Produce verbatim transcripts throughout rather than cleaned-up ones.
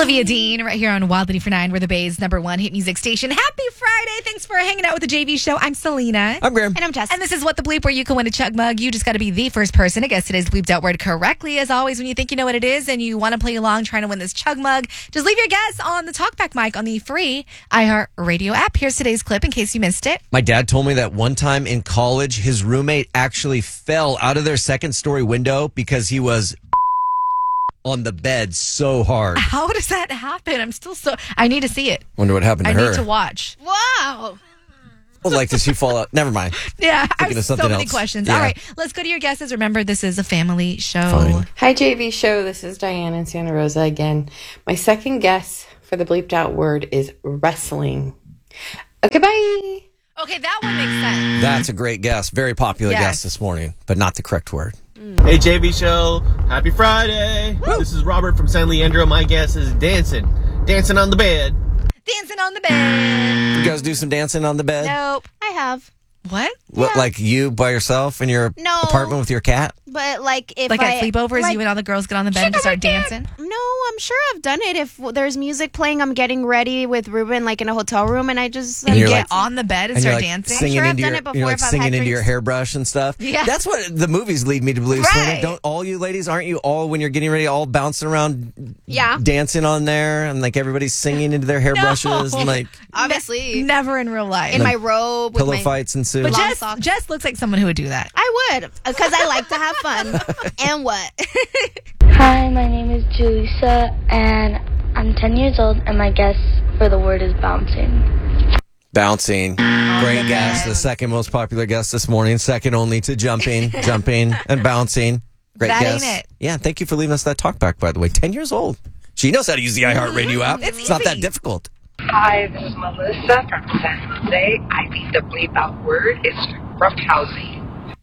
Olivia Dean, right here on Wild ninety-four point nine. We're the Bay's number one hit music station. Happy Friday. Thanks for hanging out with the J V Show. I'm Selena. I'm Graham. And I'm Jess. And this is What the Bleep, where you can win a chug mug. You just got to be the first person to guess today's bleeped out word correctly. As always, when you think you know what it is and you want to play along trying to win this chug mug, just leave your guess on the talkback mic on the free iHeartRadio app. Here's today's clip in case you missed it. My dad told me that one time in college, his roommate actually fell out of their second story window because he was on the bed so hard. How does that happen? I'm still so... I need to see it. Wonder what happened to I her. need to watch. Wow. Well, like, did she fall out? Never mind. Yeah, I Thinking have of so something many else. questions. Yeah. All right, let's go to your guesses. Remember, this is a family show. Fine. Hi, J V Show. This is Diane in Santa Rosa again. My second guess for the bleeped out word is wrestling. Okay, bye. Okay, that one makes sense. That's a great guess. Very popular Yes. guess this morning, but not the correct word. Hey, J V Show. Happy Friday. Woo. This is Robert from San Leandro. My guess is dancing. Dancing on the bed. Dancing on the bed. You guys do some dancing on the bed? Nope. I have. What? What, Yeah. like you by yourself in your No. apartment with your cat? But like if Like I... at sleepovers, like, you and all the girls get on the bed and just start dancing? No, I'm sure I've done it. If there's music playing, I'm getting ready with Ruben like in a hotel room and I just... And I'm you're Get like- on the bed and, And you're start like dancing? singing sure I've into done your, it before you're like if I've singing had into your drinks. hairbrush and stuff. Yeah. That's what the movies lead me to believe. Right. Selena. Don't all you ladies, aren't you all when you're getting ready, all bouncing around, Yeah. dancing on there, and like everybody's singing into their hairbrushes and like Obviously. Never in real life. in my robe with pillow my... fights ensue. but long Jess, socks. Jess looks like someone who would do that. I would, because I like to have fun. And what? Hi, my name is Julissa, and I'm ten years old, and my guess for the word is bouncing. Bouncing. Great guess. The second most popular guess this morning. Second only to jumping, jumping, and bouncing. Great That guess. ain't it. Yeah, thank you for leaving us that talk back, by the way. ten years old. She knows how to use the iHeartRadio app. It's not that easy. difficult. Hi, this is Melissa from San Jose. I think the bleep out word is roughhousing.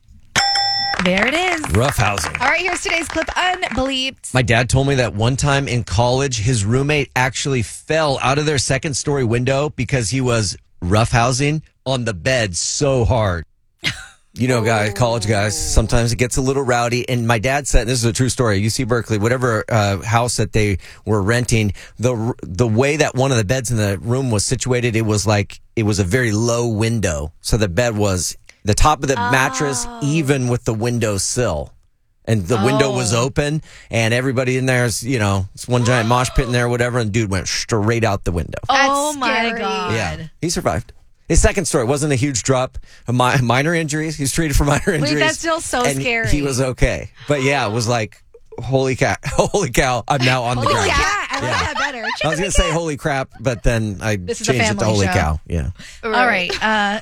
There it is. Roughhousing. All right, here's today's clip, unbleeped. My dad told me that one time in college, his roommate actually fell out of their second story window because he was roughhousing on the bed so hard. You know, guys, college guys, sometimes it gets a little rowdy. And my dad said, this is a true story, U C Berkeley, whatever uh, house that they were renting, the the way that one of the beds in the room was situated, it was like, it was a very low window. So the bed was the top of the mattress, even with the window sill. And the window was open, and everybody in there's, you know, it's one giant mosh pit in there or whatever, and dude went straight out the window. Oh, That's my scary. God. Yeah, he survived. His second story wasn't a huge drop, a mi- minor injuries. He's treated for minor injuries. that's still so and scary. He was okay, but yeah, it was like, holy cow, holy cow, I'm now on the Holy ground. cat. I like Yeah. that better. I was gonna say holy crap, but then I This is a changed it to family holy show. cow. Yeah, All right. Uh,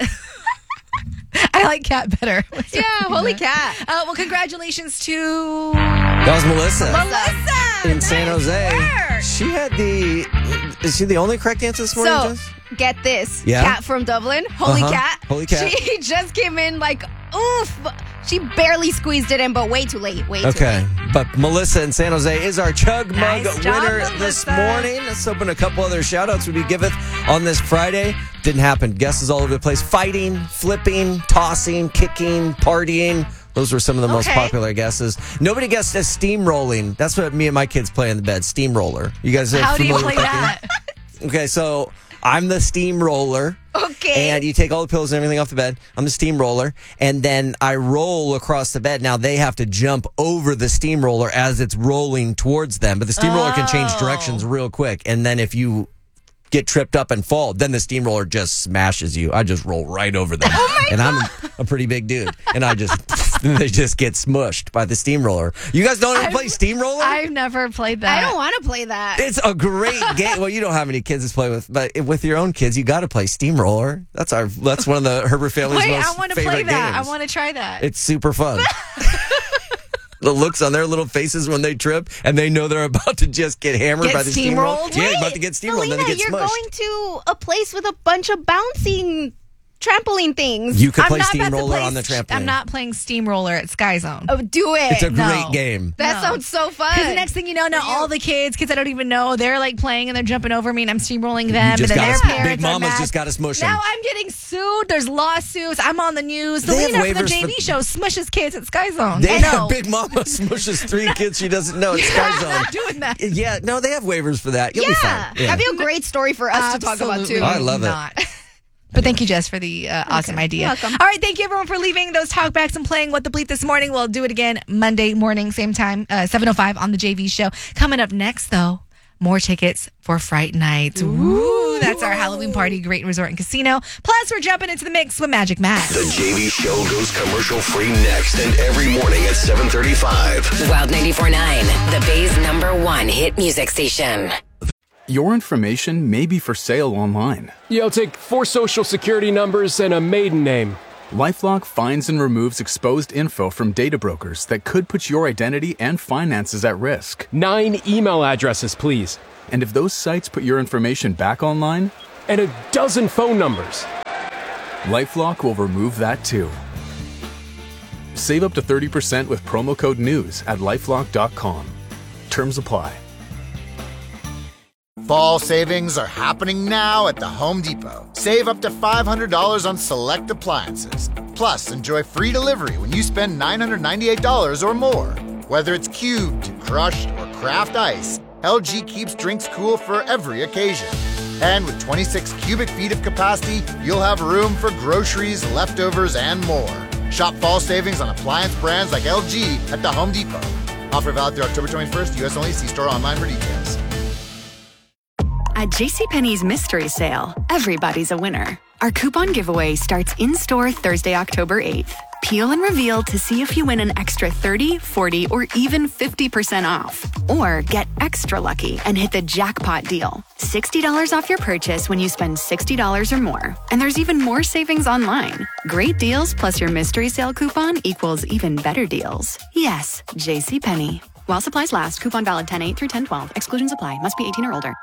I like cat better. Yeah, holy cat. Uh, well, congratulations to that was Melissa Melissa in San Jose. work. She had the. Is she the only correct answer this morning? So, Jess? get this. Yeah? Cat from Dublin. Holy Uh-huh. cat. Holy cat. She just came in like, oof. She barely squeezed it in, but way too late. Way too Okay, late. but Melissa in San Jose is our Chug Mug Nice job, winner this Melissa. morning. Let's open a couple other shout outs we giveth on this Friday. Didn't happen. Guesses all over the place. Fighting, flipping, tossing, kicking, partying. Those were some of the most Okay. popular guesses. Nobody guessed as steamrolling. That's what me and my kids play in the bed. Steamroller. You guys are How do you familiar play with that? Okay, so I'm the steamroller. Okay. And you take all the pillows and everything off the bed. I'm the steamroller. And then I roll across the bed. Now they have to jump over the steamroller as it's rolling towards them. But the steamroller can change Oh. directions real quick. And then if you get tripped up and fall, then the steamroller just smashes you. I just roll right over them. Oh and I'm a pretty big dude. And I just, they just get smushed by the steamroller. You guys don't ever play steamroller? I've never played that. I don't want to play that. It's a great game. Well, you don't have any kids to play with, but with your own kids, you got to play Steamroller. That's our. That's one of the Herbert family's Wait, most I want to favorite play that. games. I want to try that. It's super fun. The looks on their little faces when they trip, and they know they're about to just get hammered Get by the steamroller. steamrolled? Yeah, Wait, about to get steamrolled, Selena, then they get you're smushed. going to a place with a bunch of bouncing trampoline things. You could I'm play not about to steamroller play on the st- trampoline. I'm not playing steamroller at Sky Zone. Oh, do it. It's a No. great game. that No. sounds so fun. Because the next thing you know, now all the kids, kids I don't even know, they're like playing and they're jumping over me and I'm steamrolling them. just and then gotta their sm- parents Big are Mama's mad. just gotta smush 'em. Now I'm getting sued. There's lawsuits. I'm on the news. They have Selena from the waivers J V for- show smushes kids at Sky Zone. They I have know. Big Mama smushes three kids she doesn't know. It's Sky I'm Zone. not doing that. Yeah, no, they have waivers for that. You'll be yeah. fine. Yeah. Have you a great story for us to talk about, Absolutely too? I love it. not. But thank you, Jess, for the uh, awesome idea. Welcome. All right, thank you, everyone, for leaving those talkbacks and playing What the Bleep this morning. We'll do it again Monday morning, same time, uh, seven oh five on the J V show. Coming up next, though, more tickets for Fright Night. Ooh, that's our Halloween party, Great Resort and Casino. Plus, we're jumping into the mix with Magic Matt. The J V show goes commercial free next and every morning at seven thirty-five. Wild ninety-four point nine, the Bay's number one hit music station. Your information may be for sale online. Yeah, I'll take four social security numbers and a maiden name. LifeLock finds and removes exposed info from data brokers that could put your identity and finances at risk. Nine email addresses, please. And if those sites put your information back online, And a dozen phone numbers. LifeLock will remove that too. Save up to thirty percent with promo code NEWS at lifelock dot com. Terms apply. Fall savings are happening now at the Home Depot. Save up to five hundred dollars on select appliances. Plus, enjoy free delivery when you spend nine hundred ninety-eight dollars or more. Whether it's cubed, crushed, or craft ice, L G keeps drinks cool for every occasion. And with twenty-six cubic feet of capacity, you'll have room for groceries, leftovers, and more. Shop fall savings on appliance brands like L G at the Home Depot. Offer valid through October twenty-first, U S only. See store online for details. At JCPenney's Mystery Sale, everybody's a winner. Our coupon giveaway starts in-store Thursday, October eighth. Peel and reveal to see if you win an extra thirty, forty, or even fifty percent off. Or get extra lucky and hit the jackpot deal. sixty dollars off your purchase when you spend sixty dollars or more. And there's even more savings online. Great deals plus your Mystery Sale coupon equals even better deals. Yes, JCPenney. While supplies last, coupon valid ten eight through ten twelve. Exclusions apply. Must be eighteen or older.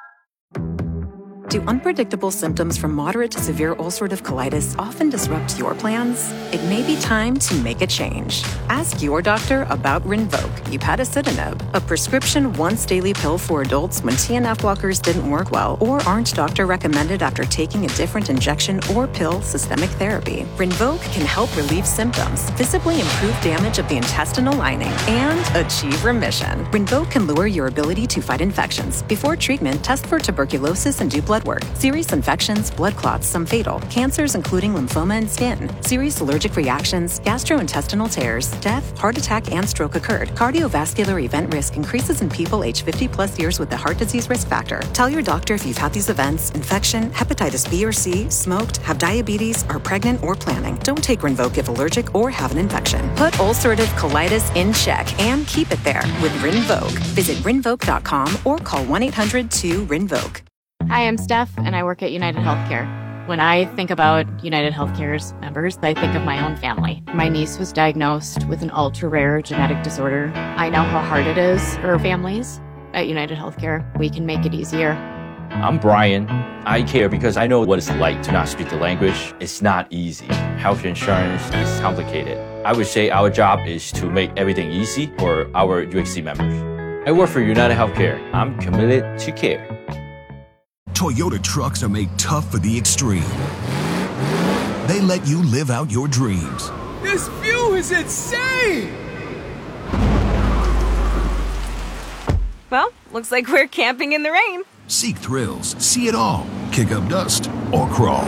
Do unpredictable symptoms from moderate to severe ulcerative colitis often disrupt your plans? It may be time to make a change. Ask your doctor about Rinvoq, upadacitinib, a prescription once-daily pill for adults when T N F blockers didn't work well or aren't doctor recommended after taking a different injection or pill systemic therapy. Rinvoq can help relieve symptoms, visibly improve damage of the intestinal lining, and achieve remission. Rinvoq can lower your ability to fight infections. Before treatment, test for tuberculosis and do blood work. Serious infections, blood clots, some fatal, cancers including lymphoma and skin, serious allergic reactions, gastrointestinal tears, death, heart attack, and stroke occurred. Cardiovascular event risk increases in people age fifty plus years with the heart disease risk factor. Tell your doctor if you've had these events, infection, hepatitis B or C, smoked, have diabetes, are pregnant or planning. Don't take Rinvoq if allergic or have an infection. Put ulcerative colitis in check and keep it there with Rinvoq. Visit rinvoq dot com or call one eight hundred two rinvoq. Hi, I'm Steph, and I work at United Healthcare. When I think about United Healthcare's members, I think of my own family. My niece was diagnosed with an ultra-rare genetic disorder. I know how hard it is for families. At United Healthcare, we can make it easier. I'm Brian. I care because I know what it's like to not speak the language. It's not easy. Health insurance is complicated. I would say our job is to make everything easy for our U H C members. I work for United Healthcare. I'm committed to care. Toyota trucks are made tough for the extreme. They let you live out your dreams. This view is insane! Well, looks like we're camping in the rain. Seek thrills, see it all, kick up dust, or crawl.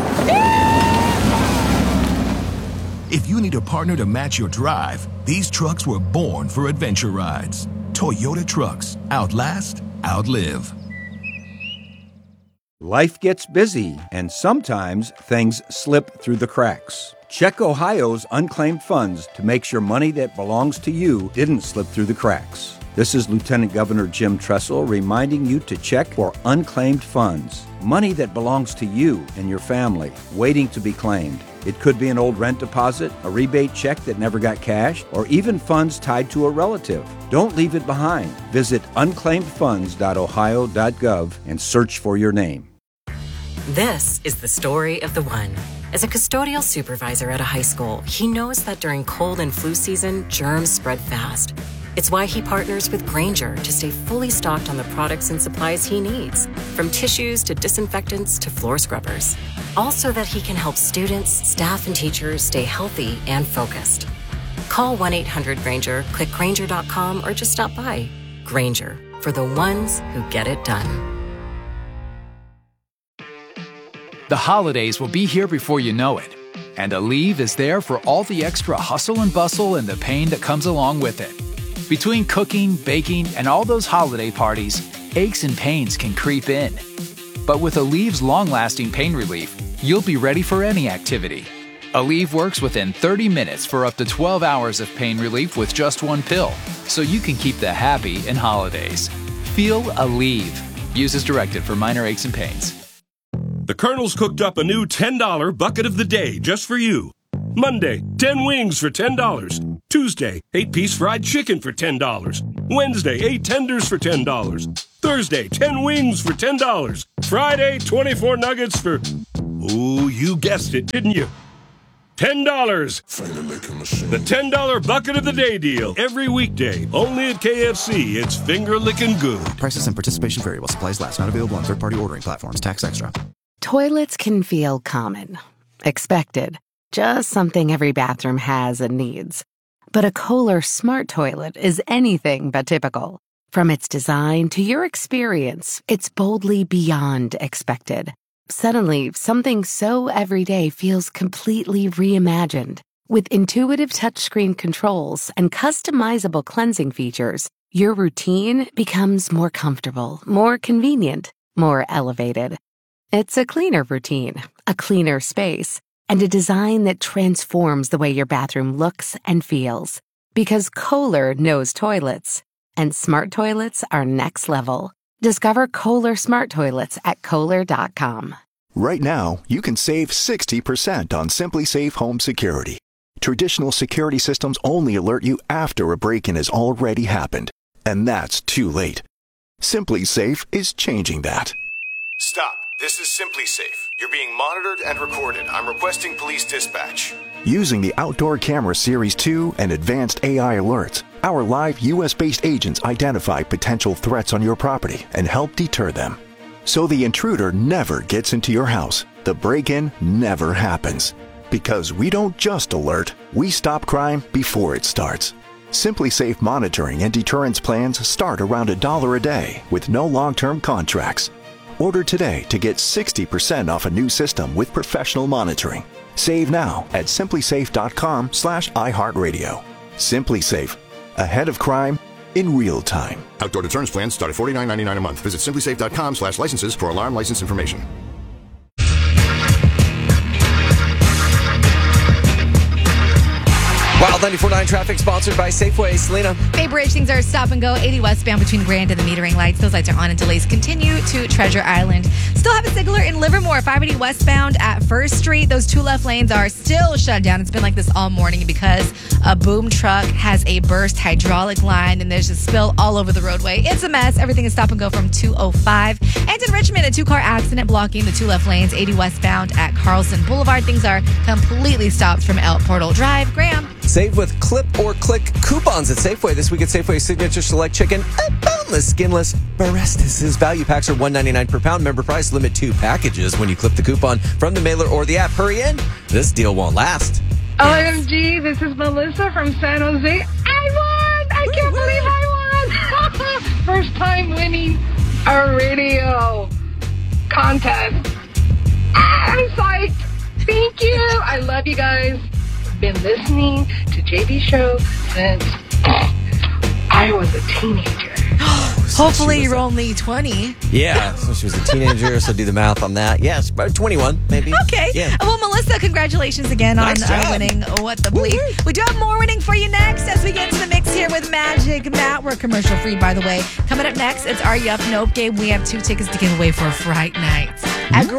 If you need a partner to match your drive, these trucks were born for adventure rides. Toyota trucks, outlast, outlive. Life gets busy, and sometimes things slip through the cracks. Check Ohio's unclaimed funds to make sure money that belongs to you didn't slip through the cracks. This is Lieutenant Governor Jim Tressel reminding you to check for unclaimed funds. Money that belongs to you and your family, waiting to be claimed. It could be an old rent deposit, a rebate check that never got cashed, or even funds tied to a relative. Don't leave it behind. Visit unclaimed funds dot ohio dot gov and search for your name. This is the story of the one. As a custodial supervisor at a high school, he knows that during cold and flu season, germs spread fast. It's why he partners with Grainger to stay fully stocked on the products and supplies he needs, from tissues to disinfectants to floor scrubbers. All so that he can help students, staff, and teachers stay healthy and focused. Call one eight hundred Grainger, click Grainger dot com, or just stop by. Grainger, for the ones who get it done. The holidays will be here before you know it, and Aleve is there for all the extra hustle and bustle and the pain that comes along with it. Between cooking, baking, and all those holiday parties, aches and pains can creep in. But with Aleve's long-lasting pain relief, you'll be ready for any activity. Aleve works within thirty minutes for up to twelve hours of pain relief with just one pill, so you can keep the happy in holidays. Feel Aleve. Use as directed for minor aches and pains. The Colonel's cooked up a new ten dollar bucket of the day just for you. Monday, ten wings for ten dollars. Tuesday, eight piece fried chicken for ten dollars. Wednesday, eight tenders for ten dollars. Thursday, ten wings for ten dollars. Friday, twenty-four nuggets for... Ooh, you guessed it, didn't you? ten dollars. The ten dollar bucket of the day deal. Every weekday. Only at K F C. It's finger-licking good. Prices and participation vary while supplies last. Not available on third-party ordering platforms. Tax extra. Toilets can feel common, expected, just something every bathroom has and needs. But a Kohler smart toilet is anything but typical. From its design to your experience, it's boldly beyond expected. Suddenly, something so everyday feels completely reimagined. With intuitive touchscreen controls and customizable cleansing features, your routine becomes more comfortable, more convenient, more elevated. It's a cleaner routine, a cleaner space, and a design that transforms the way your bathroom looks and feels. Because Kohler knows toilets, and smart toilets are next level. Discover Kohler smart toilets at Kohler dot com. Right now, you can save sixty percent on Simply Safe Home Security. Traditional security systems only alert you after a break-in has already happened, and that's too late. Simply Safe is changing that. Stop. This is Simply Safe. You're being monitored and recorded. I'm requesting police dispatch. Using the Outdoor Camera Series two and advanced A I alerts, our live U S-based agents identify potential threats on your property and help deter them. So the intruder never gets into your house. The break-in never happens. Because we don't just alert, we stop crime before it starts. Simply Safe monitoring and deterrence plans start around a dollar a day with no long-term contracts. Order today to get sixty percent off a new system with professional monitoring. Save now at simply safe dot com slash iHeartRadio. Simply Safe. Ahead of crime in real time. Outdoor deterrence plans start at forty-nine ninety-nine a month. Visit simply safe dot com slash licenses for alarm license information. Wild ninety-four point nine traffic sponsored by Safeway. Selena. Bay Bridge, things are stop and go. eighty westbound between Grand and the metering lights. Those lights are on and delays continue to Treasure Island. Still have a Sigler in Livermore. five eighty westbound at First Street. Those two left lanes are still shut down. It's been like this all morning because a boom truck has a burst hydraulic line and there's a spill all over the roadway. It's a mess. Everything is stop and go from two oh five. And in Richmond, a two-car accident blocking the two left lanes. eighty westbound at Carlson Boulevard. Things are completely stopped from El Portal Drive. Graham. Save with clip or click coupons at Safeway. This week at Safeway, Signature Select Chicken, a boneless, skinless Barestas. Value packs are one ninety-nine per pound. Member price, limit two packages when you clip the coupon from the mailer or the app. Hurry in. This deal won't last. O M G, this is Melissa from San Jose. I won! I can't believe I won! First time winning a radio contest. Ah, I'm psyched. Thank you. I love you guys. Been listening to J B Show since I was a teenager. Hopefully you're only twenty. Yeah, so she was a teenager, so do the math on that. Yes, about twenty-one, maybe. Okay. Yeah. Well, Melissa, congratulations again Nice on job. uh, winning What the Bleep. We do have more winning for you next as we get into the mix here with Magic Matt. We're commercial free, by the way. Coming up next, it's Are You Up? Nope game. We have two tickets to give away for Fright Nights at